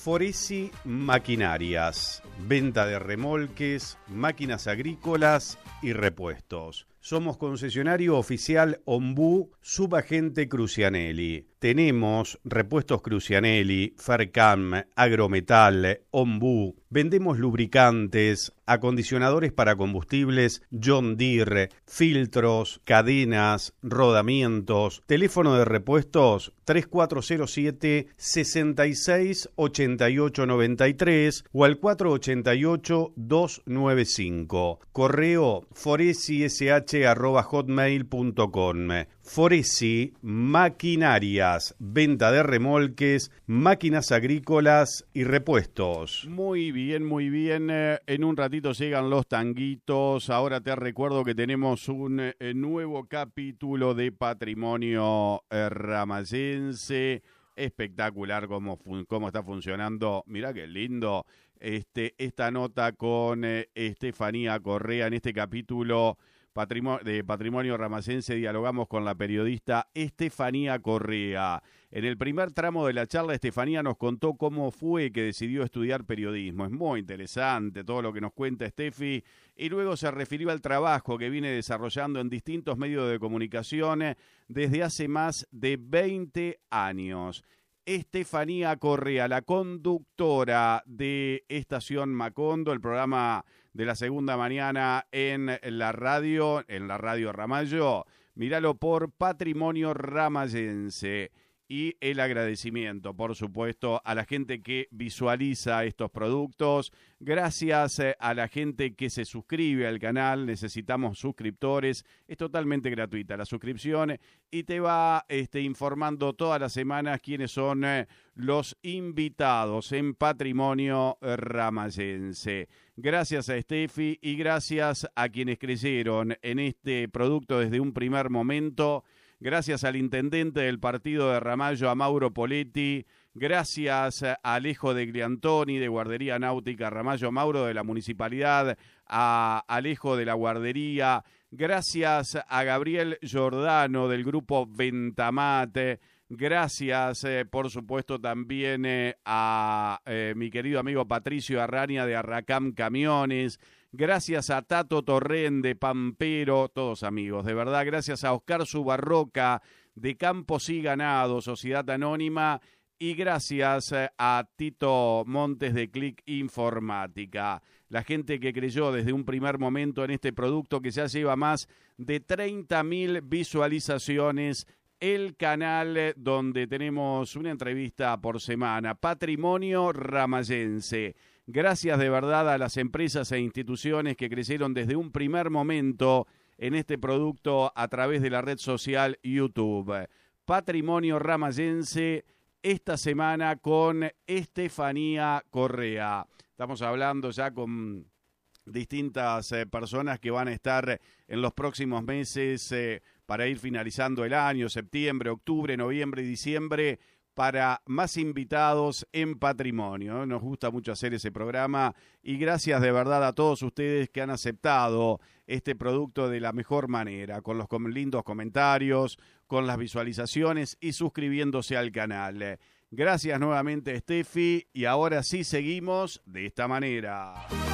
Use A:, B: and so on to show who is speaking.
A: Foresi Maquinarias, venta de remolques, máquinas agrícolas y repuestos. Somos concesionario oficial Ombú, subagente Crucianelli. Tenemos repuestos Crucianelli, Fercam, Agrometal, Ombú. Vendemos lubricantes, acondicionadores para combustibles, John Deere, filtros, cadenas, rodamientos. Teléfono de repuestos 3407-668893 o al 488-295. Correo foresish@hotmail.com. Foresi Maquinarias, venta de remolques, máquinas agrícolas y repuestos.
B: Muy bien, muy bien. En un ratito llegan los tanguitos. Ahora te recuerdo que tenemos un nuevo capítulo de Patrimonio Ramayense. Espectacular cómo está funcionando. Mirá qué lindo esta nota con Estefanía Correa en este capítulo de Patrimonio Ramayense. Dialogamos con la periodista Estefanía Correa. En el primer tramo de la charla, Estefanía nos contó cómo fue que decidió estudiar periodismo. Es muy interesante todo lo que nos cuenta Estefi. Y luego se refirió al trabajo que viene desarrollando en distintos medios de comunicación desde hace más de 20 años. Estefanía Correa, la conductora de Estación Macondo, el programa de la segunda mañana en la radio Ramallo. Míralo por Patrimonio Ramayense. Y el agradecimiento, por supuesto, a la gente que visualiza estos productos. Gracias a la gente que se suscribe al canal. Necesitamos suscriptores. Es totalmente gratuita la suscripción y te va informando todas las semanas quiénes son los invitados en Patrimonio Ramayense. Gracias a Estefi y gracias a quienes creyeron en este producto desde un primer momento. Gracias al intendente del partido de Ramallo, a Mauro Poletti. Gracias a Alejo de Gliantoni, de Guardería Náutica Ramallo. Mauro, de la municipalidad, a Alejo de la guardería. Gracias a Gabriel Giordano, del grupo Ventamate. Gracias, por supuesto, también a mi querido amigo Patricio Arraña, de Arracam Camiones. Gracias a Tato Torren, de Pampero, todos amigos, de verdad. Gracias a Oscar Subarroca, de Campos y Ganado, Sociedad Anónima. Y gracias a Tito Montes, de Click Informática. La gente que creyó desde un primer momento en este producto que ya lleva más de 30.000 visualizaciones. El canal donde tenemos una entrevista por semana, Patrimonio Ramayense. Gracias de verdad a las empresas e instituciones que creyeron desde un primer momento en este producto a través de la red social YouTube. Patrimonio Ramayense, esta semana con Estefanía Correa. Estamos hablando ya con distintas personas que van a estar en los próximos meses para ir finalizando el año, septiembre, octubre, noviembre y diciembre, para más invitados en Patrimonio. Nos gusta mucho hacer ese programa y gracias de verdad a todos ustedes que han aceptado este producto de la mejor manera, con los lindos comentarios, con las visualizaciones y suscribiéndose al canal. Gracias nuevamente, Estefi, y ahora sí seguimos de esta manera.